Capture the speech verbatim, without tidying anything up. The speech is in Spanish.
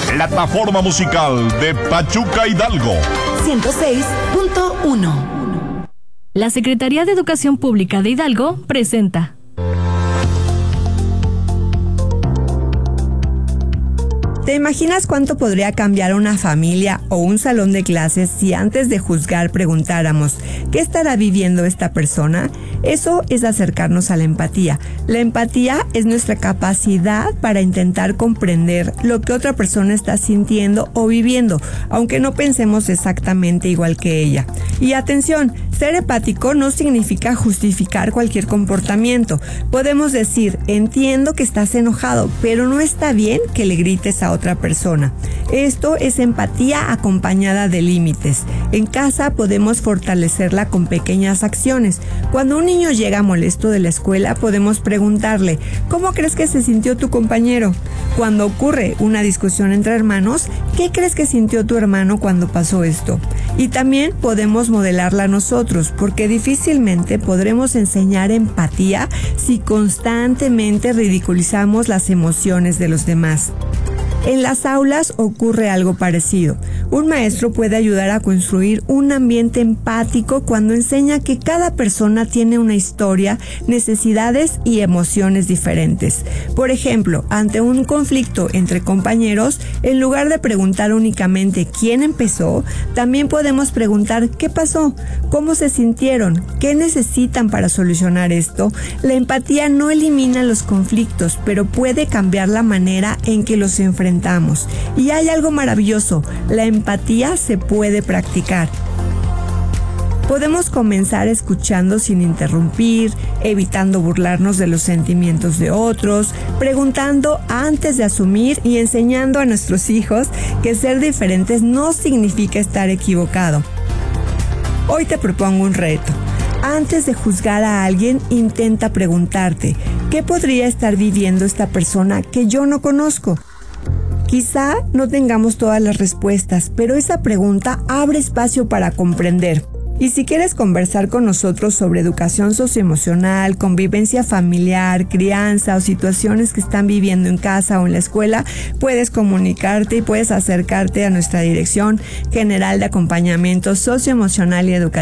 plataforma musical de Pachuca Hidalgo. ciento seis punto uno. La Secretaría de Educación Pública de Hidalgo presenta. ¿Te imaginas cuánto podría cambiar una familia o un salón de clases si antes de juzgar preguntáramos ¿qué estará viviendo esta persona? Eso es acercarnos a la empatía. La empatía es nuestra capacidad para intentar comprender lo que otra persona está sintiendo o viviendo, aunque no pensemos exactamente igual que ella. Y atención, ser empático no significa justificar cualquier comportamiento. Podemos decir, entiendo que estás enojado, pero no está bien que le grites a otra persona. Esto es empatía acompañada de límites. En casa podemos fortalecerla con pequeñas acciones. Cuando un niño llega molesto de la escuela, podemos preguntarle, ¿cómo crees que se sintió tu compañero? Cuando ocurre una discusión entre hermanos, ¿qué crees que sintió tu hermano cuando pasó esto? Y también podemos modelarla nosotros, porque difícilmente podremos enseñar empatía si constantemente ridiculizamos las emociones de los demás. En las aulas ocurre algo parecido. Un maestro puede ayudar a construir un ambiente empático cuando enseña que cada persona tiene una historia, necesidades y emociones diferentes. Por ejemplo, ante un conflicto entre compañeros, en lugar de preguntar únicamente quién empezó, también podemos preguntar qué pasó, cómo se sintieron, qué necesitan para solucionar esto. La empatía no elimina los conflictos, pero puede cambiar la manera en que los enfrentamos. Y hay algo maravilloso, la empatía se puede practicar. Podemos comenzar escuchando sin interrumpir, evitando burlarnos de los sentimientos de otros, preguntando antes de asumir y enseñando a nuestros hijos que ser diferentes no significa estar equivocado. Hoy te propongo un reto. Antes de juzgar a alguien, intenta preguntarte, ¿qué podría estar viviendo esta persona que yo no conozco? Quizá no tengamos todas las respuestas, pero esa pregunta abre espacio para comprender. Y si quieres conversar con nosotros sobre educación socioemocional, convivencia familiar, crianza o situaciones que están viviendo en casa o en la escuela, puedes comunicarte y puedes acercarte a nuestra Dirección General de Acompañamiento Socioemocional y Educativo.